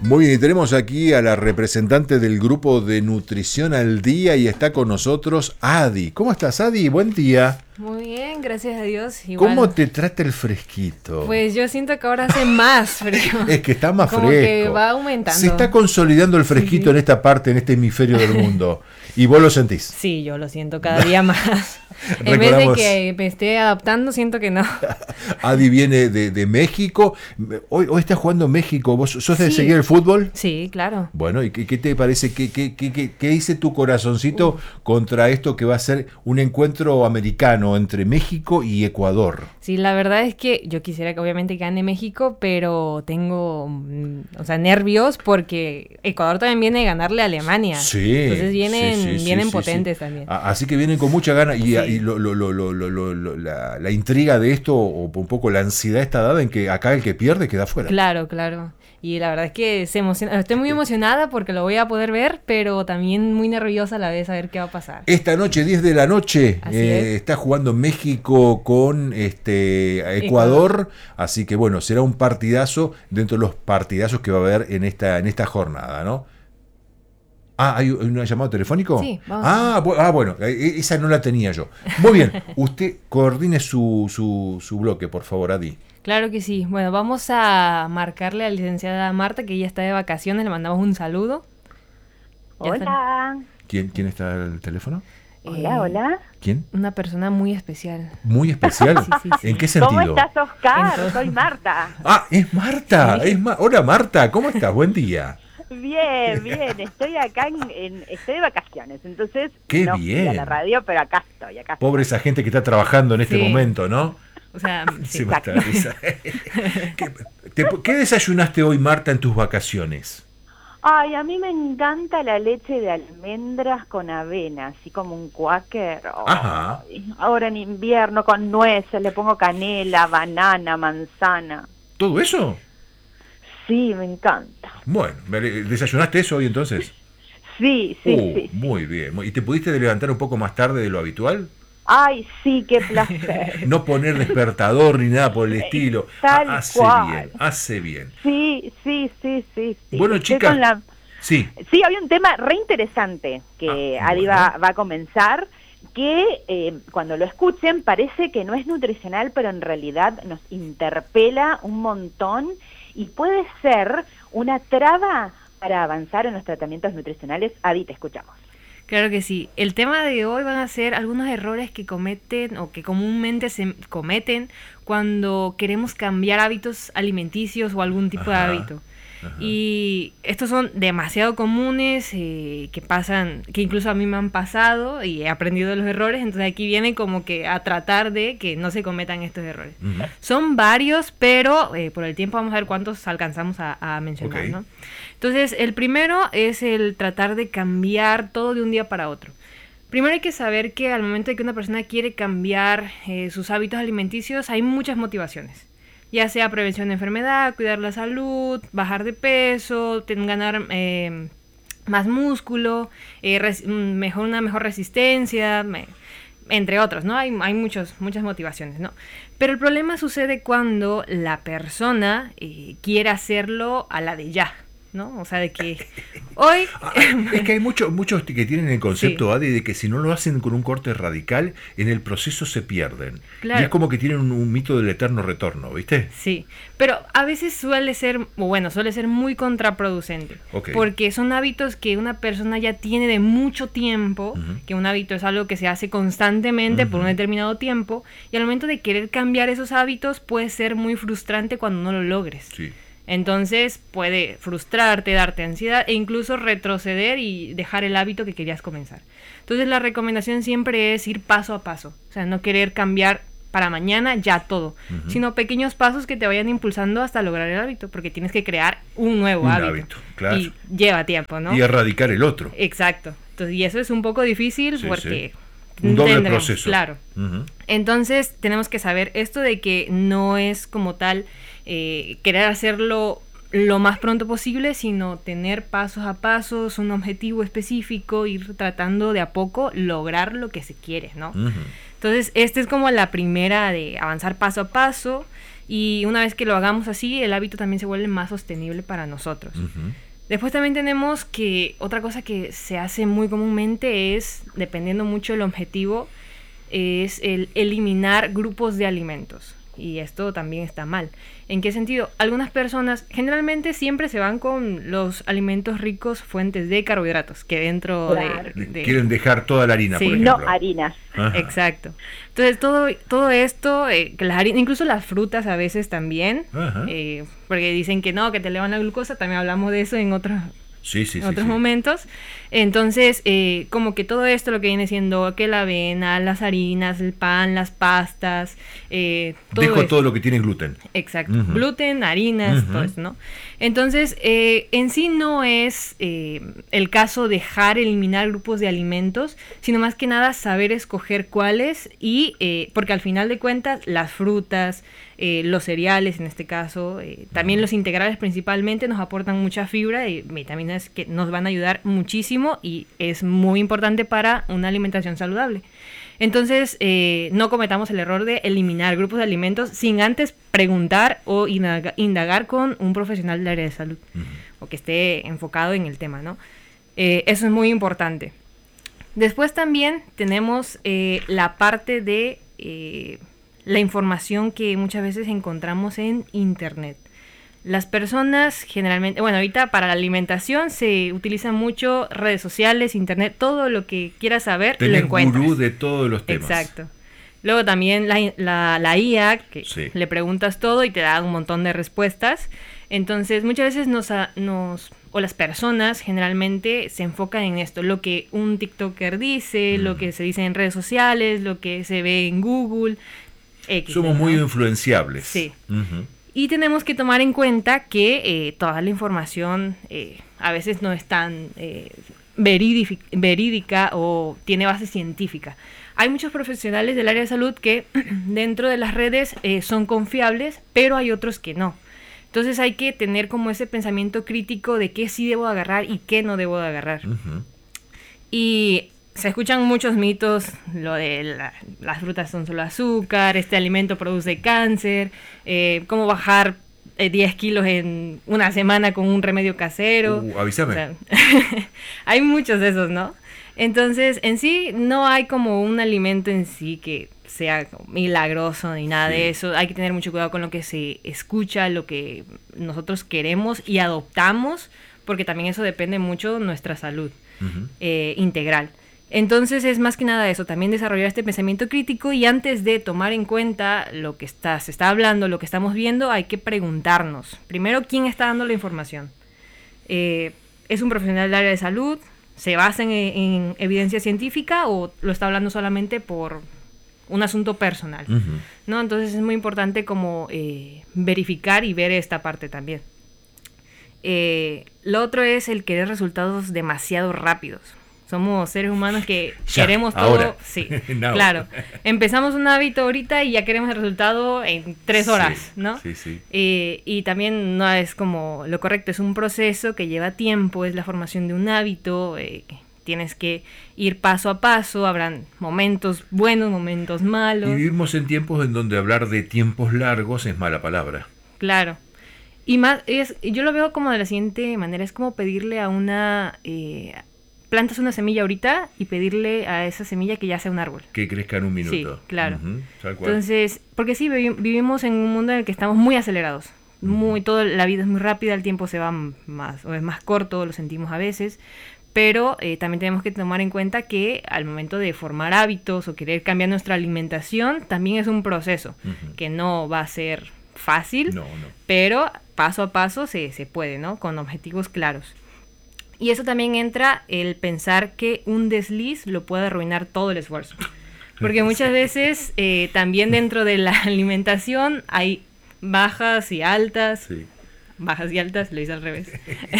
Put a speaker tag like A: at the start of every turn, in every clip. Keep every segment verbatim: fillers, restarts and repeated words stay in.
A: Muy bien, y tenemos aquí a la representante del grupo de Nutrición al Día y está con nosotros Adi. ¿Cómo estás, Adi? Buen día.
B: Muy bien, gracias a Dios. Igual.
A: ¿Cómo te trata el fresquito?
B: Pues yo siento que ahora hace más frío.
A: Es que está más
B: Como
A: fresco.
B: Que va aumentando.
A: Se está consolidando el fresquito sí, sí. en esta parte, en este hemisferio del mundo. ¿Y vos lo sentís?
B: Sí, yo lo siento cada día más. En vez de que me esté adaptando, siento que no.
A: Adi viene de, de México. Hoy, hoy está jugando México. ¿Vos sos de
B: sí.
A: seguir el fútbol?
B: Sí, claro.
A: Bueno, ¿y qué, qué te parece? ¿Qué, qué, qué, qué, qué dice tu corazoncito uh. contra esto que va a ser un encuentro americano entre México y Ecuador?
B: Sí, la verdad es que yo quisiera que obviamente gane México, pero tengo, o sea, nervios porque Ecuador también viene a ganarle a Alemania.
A: Sí.
B: Entonces vienen,
A: sí, sí,
B: vienen
A: sí,
B: potentes
A: sí.
B: también.
A: Así que vienen con mucha gana y,
B: sí.
A: y lo, lo, lo, lo, lo, lo, lo, la, la intriga de esto, o un poco la ansiedad está dada en que acá el que pierde queda fuera.
B: Claro, claro. Y la verdad es que se emociona. Estoy muy emocionada porque lo voy a poder ver, pero también muy nerviosa a la vez a ver qué va a pasar.
A: Esta noche, diez de la noche, eh, está jugando México con este Ecuador, Ecuador, así que bueno, será un partidazo dentro de los partidazos que va a haber en esta, en esta jornada, ¿no? Ah, ¿hay un llamado telefónico?
B: Sí, vamos.
A: Ah, bu- ah, bueno, esa no la tenía yo. Muy bien, usted coordine su, su, su bloque, por favor, Adi.
B: Claro que sí. Bueno, vamos a marcarle a la licenciada Marta, que ella está de vacaciones, le mandamos un saludo.
C: Ya hola.
A: ¿Quién, ¿Quién está al teléfono?
C: Hola,
B: eh,
C: hola.
A: ¿Quién?
B: Una persona muy especial.
A: ¿Muy especial?
B: Sí, sí, sí.
A: ¿En qué sentido?
C: ¿Cómo estás, Oscar?
B: Entonces...
C: Soy Marta.
A: Ah, es Marta.
B: Sí.
A: Es Ma- Hola, Marta, ¿cómo estás? Buen día.
C: Bien, bien. Estoy acá, en, en estoy de vacaciones, entonces
A: Qué
C: no
A: bien.
C: fui a la radio, pero acá estoy. Acá
A: Pobre esa gente que está trabajando en este
B: Sí.
A: momento, ¿no?
B: O sea, sí.
A: Se mata de risa. ¿Qué, te- ¿Qué desayunaste hoy, Marta, en tus vacaciones?
C: Ay, a mí me encanta la leche de almendras con avena, así como un quaker. Oh,
A: Ajá.
C: ahora en invierno con nueces, le pongo canela, banana, manzana.
A: ¿Todo eso?
C: Sí, me encanta.
A: Bueno, ¿desayunaste eso hoy entonces?
C: Sí, sí,
A: Uh,
C: sí.
A: muy bien. ¿Y te pudiste levantar un poco más tarde de lo habitual?
C: Ay, sí, qué placer.
A: No poner despertador ni nada por el estilo.
C: Tal
A: hace
C: cual.
A: bien, hace bien.
C: Sí, sí, sí, sí. sí.
A: Bueno,
C: Estoy
A: chicas,
C: con la-
A: sí.
C: Sí, había un tema re interesante que
A: Ah,
C: Adi
A: bueno.
C: va, va a comenzar, que eh, cuando lo escuchen parece que no es nutricional, pero en realidad nos interpela un montón y puede ser una traba para avanzar en los tratamientos nutricionales. Adi, te escuchamos.
B: Claro que sí. El tema de hoy van a ser algunos errores que cometen o que comúnmente se cometen cuando queremos cambiar hábitos alimenticios o algún tipo
A: Ajá,
B: de hábito.
A: ajá.
B: Y estos son demasiado comunes, eh, que pasan, que incluso a mí me han pasado y he aprendido de los errores, entonces aquí viene como que a tratar de que no se cometan estos errores.
A: Ujú.
B: Son varios, pero eh, por el tiempo vamos a ver cuántos alcanzamos a, a mencionar,
A: Ok.
B: ¿no? Entonces, el primero es el tratar de cambiar todo de un día para otro. Primero hay que saber que al momento de que una persona quiere cambiar eh, sus hábitos alimenticios, hay muchas motivaciones. Ya sea prevención de enfermedad, cuidar la salud, bajar de peso, ten- ganar eh, más músculo, eh, res- mejor, una mejor resistencia, me- entre otros, ¿no? Hay, hay muchos, muchas motivaciones, ¿no? Pero el problema sucede cuando la persona eh, quiere hacerlo a la de ya, ¿no? O sea, de que hoy...
A: Ah, es que hay muchos muchos que tienen el concepto,
B: Sí.
A: Adi, de que si no lo hacen con un corte radical, en el proceso se pierden.
B: Claro.
A: Y es como que tienen un, un mito del eterno retorno, ¿viste?
B: Sí, pero a veces suele ser, o bueno, suele ser muy contraproducente,
A: Ok.
B: porque son hábitos que una persona ya tiene de mucho tiempo,
A: Ujú.
B: que un hábito es algo que se hace constantemente por un
A: Ujú.
B: determinado tiempo, y al momento de querer cambiar esos hábitos puede ser muy frustrante cuando no lo logres.
A: Sí.
B: Entonces puede frustrarte, darte ansiedad e incluso retroceder y dejar el hábito que querías comenzar. Entonces la recomendación siempre es ir paso a paso, o sea, no querer cambiar para mañana ya todo,
A: Ujú.
B: sino pequeños pasos que te vayan impulsando hasta lograr el hábito, porque tienes que crear un nuevo
A: Un
B: hábito,
A: hábito, claro.
B: y lleva tiempo, ¿no?
A: Y erradicar el otro.
B: Exacto. Entonces, y eso es un poco difícil
A: Sí,
B: porque
A: Un doble
B: tendremos-
A: proceso.
B: Claro.
A: Ujú.
B: Entonces tenemos que saber esto de que no es como tal eh, querer hacerlo lo más pronto posible, sino tener pasos a pasos, un objetivo específico, ir tratando de a poco lograr lo que se quiere, ¿no?
A: Ujú.
B: Entonces, esta es como la primera de avanzar paso a paso. Y una vez que lo hagamos así, el hábito también se vuelve más sostenible para nosotros.
A: Uh-huh.
B: Después también tenemos que otra cosa que se hace muy comúnmente es, dependiendo mucho del objetivo, es el eliminar grupos de alimentos. Y esto también está mal. ¿En qué sentido? Algunas personas generalmente siempre se van con los alimentos ricos, fuentes de carbohidratos, que dentro
C: claro.
B: de, de...
A: Quieren dejar toda la harina,
B: sí.
A: por ejemplo.
C: No harinas.
B: Ajá. Exacto. Entonces todo, todo esto, eh, que las harinas, incluso las frutas a veces también, eh, porque dicen que no, que te elevan la glucosa, también hablamos de eso en otros...
A: Sí, sí,
B: en
A: sí,
B: otros
A: sí.
B: momentos. Entonces, eh, como que todo esto lo que viene siendo que la avena, las harinas, el pan, las pastas, eh, todo
A: Dejo
B: esto.
A: todo lo que tiene gluten.
B: Exacto,
A: Uh-huh.
B: gluten, harinas,
A: Uh-huh.
B: todo eso, ¿no? Entonces, eh, en sí no es eh, el caso dejar eliminar grupos de alimentos, sino más que nada saber escoger cuáles y, eh, porque al final de cuentas, las frutas, eh, los cereales en este caso, eh, también uh-huh. los integrales principalmente nos aportan mucha fibra y vitaminas que nos van a ayudar muchísimo y es muy importante para una alimentación saludable. Entonces, eh, no cometamos el error de eliminar grupos de alimentos sin antes preguntar o indaga, indagar con un profesional del área de salud uh-huh. o que esté enfocado en el tema, ¿no? Eh, eso es muy importante. Después también tenemos eh, la parte de eh, la información que muchas veces encontramos en internet. Las personas generalmente, bueno, ahorita para la alimentación se utilizan mucho redes sociales, internet, todo lo que quieras saber
A: Tenés
B: lo encuentras.
A: gurú de todos los temas.
B: Exacto. Luego también la, la, la I A, que
A: sí.
B: le preguntas todo y te da un montón de respuestas. Entonces, muchas veces nos, nos, o las personas generalmente se enfocan en esto, lo que un TikToker dice, mm. lo que se dice en redes sociales, lo que se ve en Google. X,
A: Somos
B: ¿no?
A: muy influenciables.
B: Sí.
A: Uh-huh.
B: Y tenemos que tomar en cuenta que eh, toda la información eh, a veces no es tan eh, verídica, verídica o tiene base científica. Hay muchos profesionales del área de salud que dentro de las redes eh, son confiables, pero hay otros que no. Entonces hay que tener como ese pensamiento crítico de qué sí debo agarrar y qué no debo de agarrar. Uh-huh. Y se escuchan muchos mitos, lo de la, las frutas son solo azúcar, este alimento produce cáncer, eh, cómo bajar eh, diez kilos en una semana con un remedio casero.
A: Uh, avísame.
B: O sea, hay muchos de esos, ¿no? Entonces, en sí, no hay como un alimento en sí que sea milagroso ni nada sí. de eso. Hay que tener mucho cuidado con lo que se escucha, lo que nosotros queremos y adoptamos, porque también eso depende mucho de nuestra salud uh-huh. eh, integral. Entonces es más que nada eso, también desarrollar este pensamiento crítico y antes de tomar en cuenta lo que está, se está hablando, lo que estamos viendo, hay que preguntarnos. Primero, ¿quién está dando la información? Eh, ¿Es un profesional del área de salud? ¿Se basa en, en evidencia científica o lo está hablando solamente por un asunto personal? Uh-huh. ¿No? Entonces es muy importante como eh, verificar y ver esta parte también. Eh, lo otro es el querer resultados demasiado rápidos. Somos seres humanos que ya, queremos todo.
A: Ahora.
B: Sí,
A: no.
B: Claro. Empezamos un hábito ahorita y ya queremos el resultado en tres horas,
A: sí,
B: ¿no?
A: Sí, sí.
B: Eh, y también no es como lo correcto, es un proceso que lleva tiempo, es la formación de un hábito, eh, tienes que ir paso a paso, habrán momentos buenos, momentos malos.
A: Y vivimos en tiempos en donde hablar de tiempos largos es mala palabra.
B: Claro. Y más, es, yo lo veo como de la siguiente manera, es como pedirle a una... Eh, plantas una semilla ahorita y pedirle a esa semilla que ya sea un árbol.
A: Que crezca en un minuto.
B: Sí, claro.
A: Uh-huh, tal cual.
B: Entonces, porque sí, vivi- vivimos en un mundo en el que estamos muy acelerados. Muy, uh-huh. Toda la vida es muy rápida, el tiempo se va más, o es más corto, lo sentimos a veces. Pero eh, también tenemos que tomar en cuenta que al momento de formar hábitos o querer cambiar nuestra alimentación, también es un proceso uh-huh. que no va a ser fácil,
A: no, no.
B: pero paso a paso se, se puede, ¿no? Con objetivos claros. Y eso también entra el pensar que un desliz lo puede arruinar todo el esfuerzo. Porque muchas veces eh, también dentro de la alimentación hay bajas y altas.
A: Sí.
B: Bajas y altas, lo hice al revés.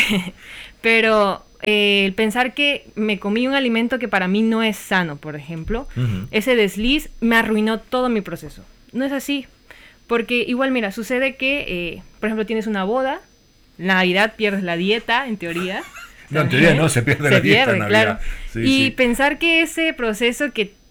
B: Pero eh, el pensar que me comí un alimento que para mí no es sano, por ejemplo, uh-huh. ese desliz me arruinó todo mi proceso. No es así. Porque igual, mira, sucede que, eh, por ejemplo, tienes una boda, Navidad pierdes la dieta, en teoría.
A: No, en teoría no, se pierde
B: se
A: la dieta
B: pierde,
A: en Navidad.
B: Claro.
A: Sí,
B: y
A: sí.
B: pensar que ese proceso que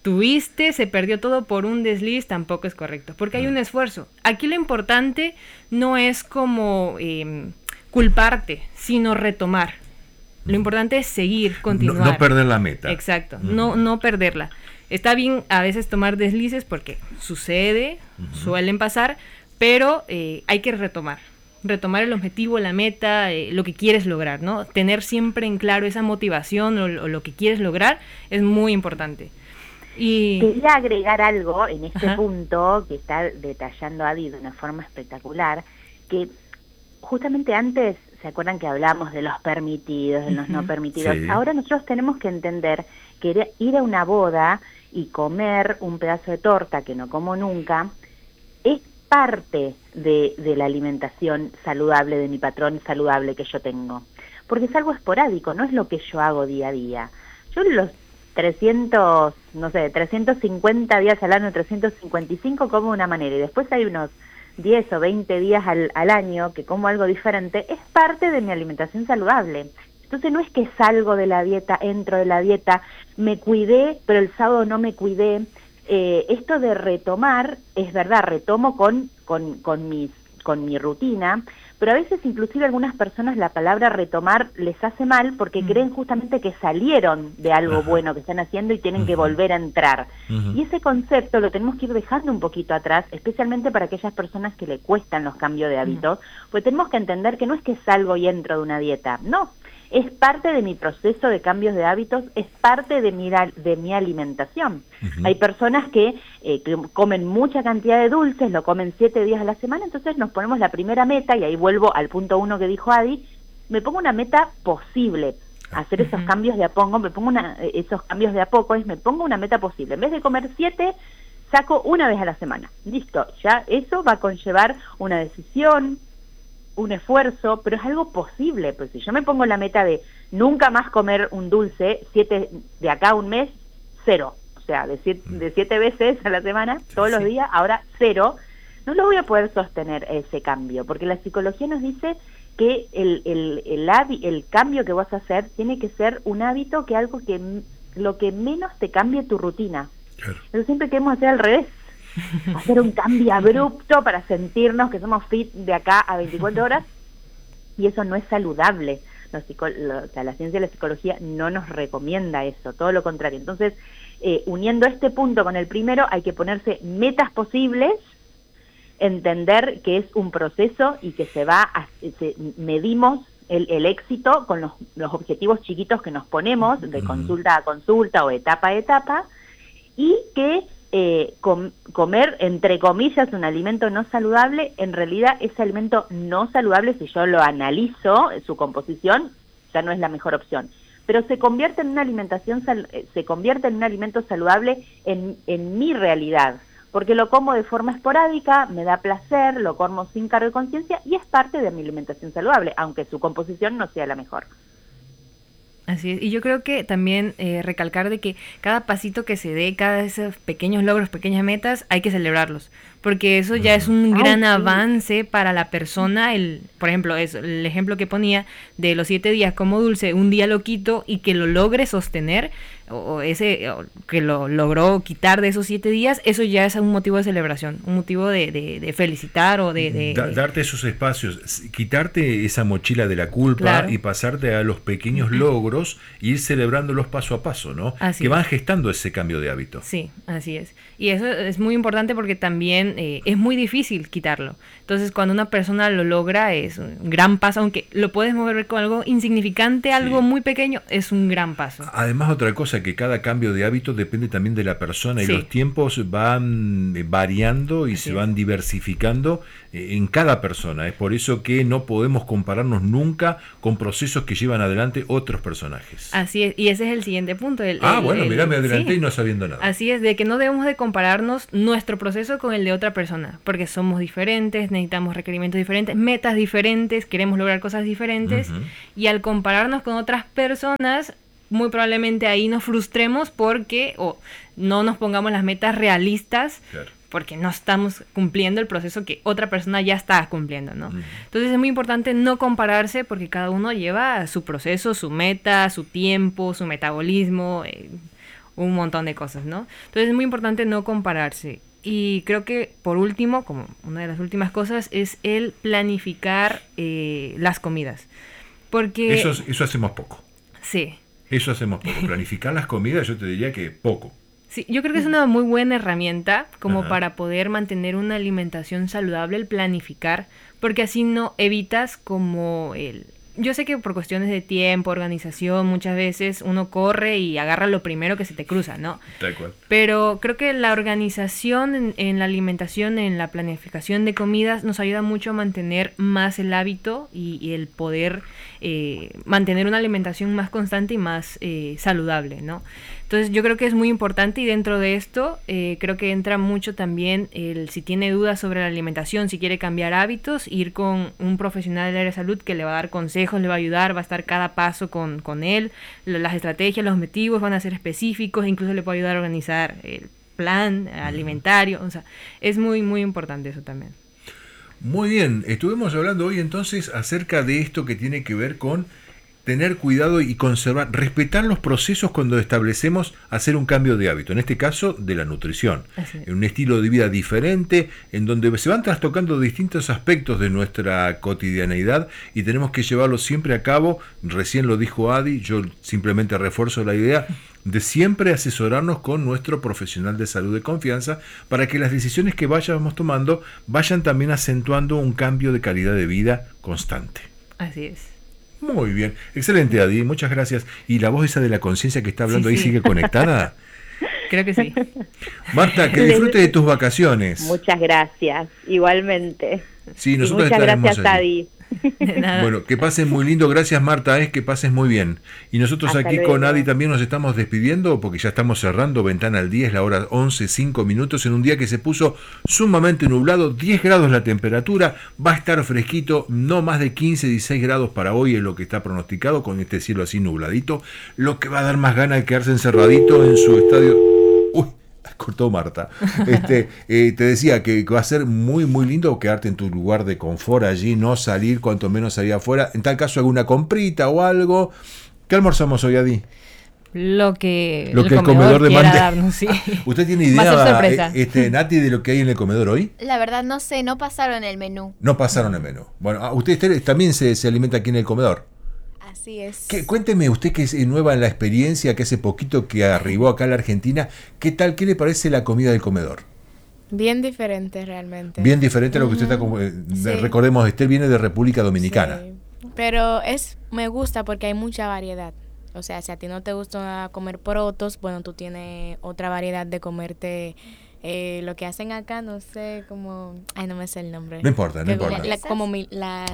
B: tuviste, se perdió todo por un desliz, tampoco es correcto, porque hay un esfuerzo. Aquí lo importante no es como eh, culparte, sino retomar. Lo importante es seguir, continuar.
A: No, no perder la meta.
B: Exacto, uh-huh. no, no perderla. Está bien a veces tomar deslices porque sucede, uh-huh. suelen pasar, pero eh, hay que retomar. Retomar el objetivo, la meta, eh, lo que quieres lograr, ¿no? Tener siempre en claro esa motivación o, o lo que quieres lograr es muy importante. Y...
C: Quería agregar algo en este
B: Ajá.
C: punto que está detallando Adi de una forma espectacular, que justamente antes, ¿se acuerdan que hablamos de los permitidos, de los uh-huh. no permitidos? Sí. Ahora nosotros tenemos que entender que ir a una boda y comer un pedazo de torta que no como nunca es parte de, de la alimentación saludable, de mi patrón saludable que yo tengo. Porque es algo esporádico, no es lo que yo hago día a día. Yo los trescientos, no sé, trescientos cincuenta días al año, trescientos cincuenta y cinco como de una manera, y después hay unos diez o veinte días al, al año que como algo diferente, es parte de mi alimentación saludable. Entonces no es que salgo de la dieta, entro de la dieta, me cuidé, pero el sábado no me cuidé. Eh, esto de retomar, es verdad, retomo con, con, con, mis, con mi rutina, pero a veces inclusive a algunas personas la palabra retomar les hace mal porque uh-huh. creen justamente que salieron de algo uh-huh. bueno que están haciendo y tienen uh-huh. que volver a entrar. Uh-huh. Y ese concepto lo tenemos que ir dejando un poquito atrás, especialmente para aquellas personas que le cuestan los cambios de hábitos, uh-huh. pues tenemos que entender que no es que salgo y entro de una dieta, no. Es parte de mi proceso de cambios de hábitos, es parte de mi, de mi alimentación. Uh-huh. Hay personas que, eh, que comen mucha cantidad de dulces, lo comen siete días a la semana, entonces nos ponemos la primera meta, y ahí vuelvo al punto uno que dijo Adi, me pongo una meta posible, hacer esos uh-huh. cambios de a poco, me pongo una, esos cambios de a poco, es me pongo una meta posible. En vez de comer siete, saco una vez a la semana. Listo, ya eso va a conllevar una decisión, un esfuerzo, pero es algo posible. Pues si yo me pongo la meta de nunca más comer un dulce, siete de acá a un mes, cero. O sea, de siete, de siete veces a la semana, todos sí, los sí. días, ahora cero. No lo voy a poder sostener ese cambio, porque la psicología nos dice que el, el, el, el, el cambio que vas a hacer tiene que ser un hábito, que algo que lo que menos te cambie tu rutina. Claro. Pero siempre queremos hacer al revés. Hacer un cambio abrupto para sentirnos que somos fit de acá a veinticuatro horas, y eso no es saludable. Los psico- lo, o sea, la ciencia de la psicología no nos recomienda eso, todo lo contrario. Entonces, eh, uniendo este punto con el primero, hay que ponerse metas posibles, entender que es un proceso y que se va a, se, medimos el, el éxito con los, los objetivos chiquitos que nos ponemos de consulta a consulta o etapa a etapa, y que Eh, com- comer, entre comillas, un alimento no saludable, en realidad ese alimento no saludable, si yo lo analizo, su composición, ya no es la mejor opción. Pero se convierte en una alimentación, sal- se convierte en un alimento saludable en, en mi realidad, porque lo como de forma esporádica, me da placer, lo como sin cargo de conciencia y es parte de mi alimentación saludable, aunque su composición no sea la mejor.
B: Así es, y yo creo que también eh, recalcar de que cada pasito que se dé, cada de esos pequeños logros, pequeñas metas, hay que celebrarlos, porque eso ya es un
C: Ay,
B: gran
C: sí.
B: avance para la persona. El, por ejemplo, eso, el ejemplo que ponía de los siete días como dulce, un día lo quito y que lo logre sostener, o, o ese o que lo logró quitar de esos siete días, eso ya es un motivo de celebración, un motivo de, de, de felicitar o de... de
A: da, darte esos espacios, quitarte esa mochila de la culpa, claro, y pasarte a los pequeños logros e ir celebrándolos paso a paso, ¿no?
B: Así
A: que van
B: es.
A: gestando ese cambio de hábito.
B: Sí, así es. Y eso es muy importante porque también eh, es muy difícil quitarlo. Entonces, cuando una persona lo logra, es un gran paso, aunque lo puedes mover con algo insignificante, algo sí. muy pequeño, es un gran paso.
A: Además, otra cosa, que cada cambio de hábito depende también de la persona,
B: sí.
A: y los tiempos van variando y
B: así
A: se
B: es.
A: van diversificando en cada persona. Es por eso que no podemos compararnos nunca con procesos que llevan adelante otros personajes.
B: Así es, y ese es el siguiente punto. El,
A: ah,
B: el,
A: bueno,
B: el,
A: mirá, me adelanté
B: sí.
A: y no sabiendo nada.
B: Así es, de que no debemos de compararnos nuestro proceso con el de otra persona, porque somos diferentes, necesitamos requerimientos diferentes, metas diferentes, queremos lograr cosas diferentes, uh-huh. y al compararnos con otras personas, muy probablemente ahí nos frustremos porque o oh, no nos pongamos las metas realistas, claro, porque no estamos cumpliendo el proceso que otra persona ya está cumpliendo, ¿no? Uh-huh. Entonces es muy importante no compararse, porque cada uno lleva su proceso, su meta, su tiempo, su metabolismo, eh, un montón de cosas, ¿no? Entonces es muy importante no compararse. Y creo que por último, como una de las últimas cosas, es el planificar eh, las comidas. Porque...
A: Eso, eso hacemos poco.
B: Sí.
A: Eso hacemos poco. Planificar las comidas yo te diría que poco.
B: Sí, yo creo que es una muy buena herramienta como
A: Ajá.
B: para poder mantener una alimentación saludable, el planificar, porque así no evitas como el... Yo sé que por cuestiones de tiempo, organización, muchas veces uno corre y agarra lo primero que se te cruza, ¿no?
A: Tal cual.
B: Pero creo que la organización en, en la alimentación, en la planificación de comidas, nos ayuda mucho a mantener más el hábito y, y el poder eh, mantener una alimentación más constante y más eh, saludable, ¿no? Entonces yo creo que es muy importante y dentro de esto eh, creo que entra mucho también el si tiene dudas sobre la alimentación, si quiere cambiar hábitos, ir con un profesional del área de salud que le va a dar consejos, le va a ayudar, va a estar cada paso con, con él, las estrategias, los objetivos van a ser específicos, incluso le puede ayudar a organizar el plan alimentario, o sea, es muy muy importante eso también.
A: Muy bien, estuvimos hablando hoy entonces acerca de esto que tiene que ver con tener cuidado y conservar, respetar los procesos cuando establecemos hacer un cambio de hábito, en este caso de la nutrición, en un estilo de vida diferente, en donde se van trastocando distintos aspectos de nuestra cotidianeidad y tenemos que llevarlo siempre a cabo. Recién lo dijo Adi, yo simplemente refuerzo la idea de siempre asesorarnos con nuestro profesional de salud de confianza para que las decisiones que vayamos tomando vayan también acentuando un cambio de calidad de vida constante.
B: Así es.
A: Muy bien, excelente Adi, muchas gracias. ¿Y la voz esa de la conciencia que está hablando
B: Sí,
A: ahí
B: sí.
A: sigue conectada?
B: Creo que sí.
A: Marta, que disfrutes de tus vacaciones.
C: Muchas gracias, igualmente.
A: Sí, nosotros
C: y muchas
A: estaremos
C: gracias,
A: allí.
C: Adi.
B: De nada.
A: Bueno, que pasen muy lindo, gracias Marta, es que pases muy bien. Y nosotros
C: Hasta
A: aquí
C: luego.
A: con Adi también nos estamos despidiendo porque ya estamos cerrando Ventana al Día, es la hora once, cinco minutos en un día que se puso sumamente nublado, diez grados la temperatura, va a estar fresquito, no más de quince, dieciséis grados para hoy es lo que está pronosticado con este cielo así nubladito, lo que va a dar más ganas de quedarse encerradito en su estadio. Uy, cortó Marta. Este, eh, te decía que va a ser muy muy lindo quedarte en tu lugar de confort allí, no salir cuanto menos salir afuera. En tal caso alguna comprita o algo. ¿Qué almorzamos hoy, Adi?
B: Lo que,
A: Lo que el comedor
B: quiera
A: demande.
B: darnos, sí.
A: ¿Usted tiene
B: Va a ser
A: idea,
B: sorpresa.
A: eh, este, Nati, de lo que hay en el comedor hoy?
D: La verdad no sé, no pasaron el menú.
A: No pasaron el menú. Bueno, ah, usted este, también se, se alimenta aquí en el comedor.
D: Así es.
A: ¿Qué, cuénteme usted que es nueva en la experiencia, que hace poquito que arribó acá a la Argentina, ¿qué tal, qué le parece la comida del comedor?
D: Bien diferente realmente.
A: Bien diferente a lo que usted está como, eh,
D: Sí.
A: recordemos, usted viene de República Dominicana.
D: Sí. Pero es me gusta porque hay mucha variedad. O sea, si a ti no te gusta comer porotos, bueno, tú tienes otra variedad de comerte eh, lo que hacen acá, no sé, como... Ay, no me sé el nombre.
A: No importa, no
D: Que-
A: importa.
D: la- como mi,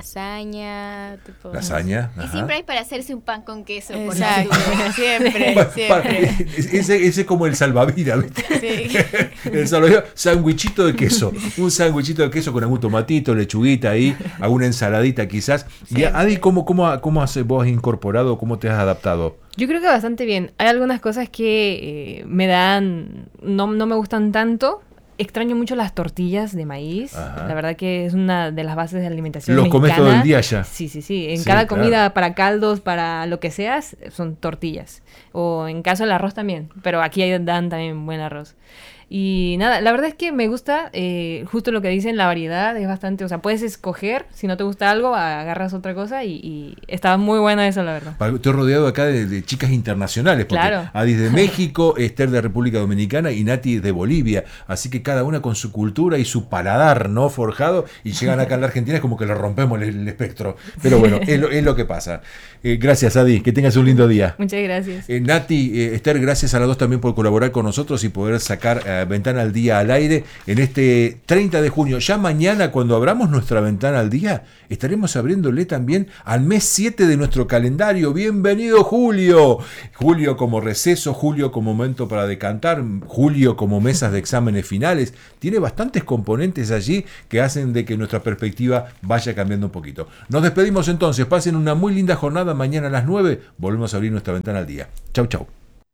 D: lasaña, tipo...
A: Lasaña.
E: Y
A: ajá.
E: siempre hay para hacerse un pan con queso. por
D: Exacto,
E: las dudas.
D: siempre,
A: Pa- pa-
D: siempre.
A: ese, ese es como el salvavidas, ¿viste?
D: Sí.
A: El salvavidas, sandwichito de queso. Un sandwichito de queso con algún tomatito, lechuguita ahí, alguna ensaladita quizás. Y
D: Sí.
A: Adi, ¿cómo, cómo, cómo has vos incorporado, cómo te has adaptado?
B: Yo creo que bastante bien. Hay algunas cosas que eh, me dan, no, no me gustan tanto. Extraño mucho las tortillas de maíz.
A: Ajá.
B: La verdad que es una de las bases de alimentación
A: Los comes
B: mexicana.
A: todo el día ya.
B: Sí, sí, sí. En
A: Sí,
B: cada
A: claro.
B: comida, para caldos, para lo que seas, son tortillas. O en caso del arroz también. Pero aquí hay- dan también buen arroz. Y nada, la verdad es que me gusta eh, justo lo que dicen, la variedad es bastante, o sea, puedes escoger, si no te gusta algo, agarras otra cosa y, y está muy bueno eso, la verdad.
A: Pa- Estoy rodeado acá de, de chicas internacionales, porque
B: Claro.
A: Adi de México, Esther de República Dominicana y Nati de Bolivia. Así que cada una con su cultura y su paladar no forjado, y llegan acá a la Argentina es como que le rompemos el, el espectro. Pero bueno, es lo, es lo que pasa. Eh, gracias, Adi, que tengas un lindo día.
B: Muchas gracias.
A: Eh, Nati, eh, Esther, gracias a las dos también por colaborar con nosotros y poder sacar eh, Ventana al Día al aire en este treinta de junio. Ya mañana, cuando abramos nuestra Ventana al Día, estaremos abriéndole también al mes siete de nuestro calendario. Bienvenido, Julio. Julio como receso, Julio como momento para decantar, Julio como mesas de exámenes finales. Tiene bastantes componentes allí que hacen de que nuestra perspectiva vaya cambiando un poquito. Nos despedimos entonces. Pasen una muy linda jornada. Mañana a las nueve volvemos a abrir nuestra Ventana al Día. Chau, chau.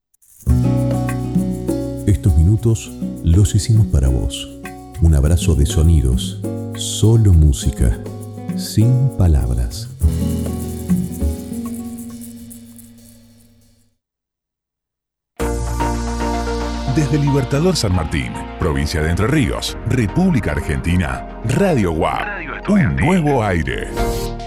F: Estos minutos los hicimos para vos. Un abrazo de sonidos, solo música, sin palabras.
G: Desde Libertador San Martín, provincia de Entre Ríos, República Argentina, Radio U A P, un nuevo aire.